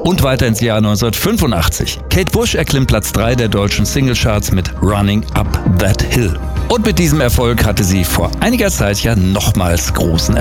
Und weiter ins Jahr 1985. Kate Bush erklimmt Platz 3 der deutschen Singlecharts mit Running Up That Hill. Und mit diesem Erfolg hatte sie vor einiger Zeit ja nochmals großen